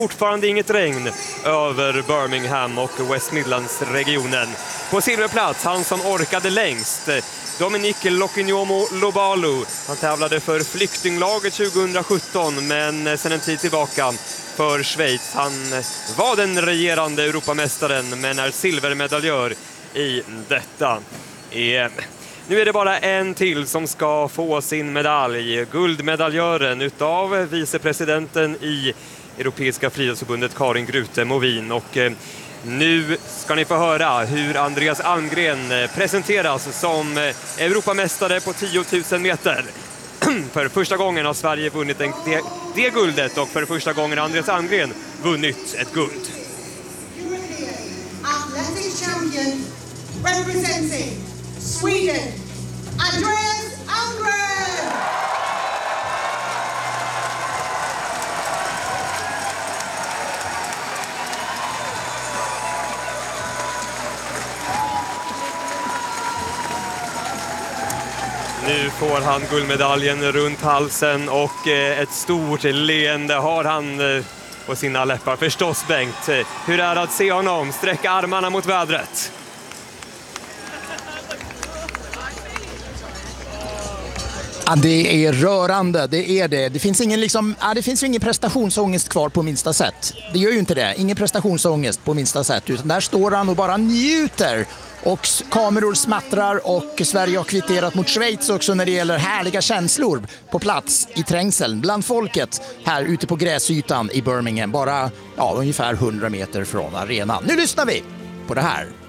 Fortfarande inget regn över Birmingham och West Midlands-regionen. På silverplats, han som orkade längst, Dominic Lokinyomo Lobalu. Han tävlade för flyktinglaget 2017, men sedan en tid tillbaka för Schweiz. Han var den regerande Europamästaren, men är silvermedaljör i detta. Nu är det bara en till som ska få sin medalj. Guldmedaljören utav vicepresidenten i Europeiska friidrottsförbundet Karin Grüte Movin. Och nu ska ni få höra hur Andreas Almgren presenteras som Europamästare på 10 000 meter. För första gången har Sverige vunnit det guldet, och för första gången har Andreas Almgren vunnit ett guld. Athletic champion representing Sweden, Andreas Almgren! Nu får han guldmedaljen runt halsen och ett stort leende har han på sina läppar. Förstås, Bengt. Hur är det att se honom sträcka armarna mot vädret? Ja, det är rörande, det är det. Det finns ju ingen prestationsångest kvar på minsta sätt. Det gör ju inte det. Ingen prestationsångest på minsta sätt. Utan där står han och bara njuter. Och kameror smattrar och Sverige har kvitterat mot Schweiz också när det gäller härliga känslor på plats i trängseln bland folket här ute på gräsytan i Birmingham. Bara ungefär 100 meter från arenan. Nu lyssnar vi på det här.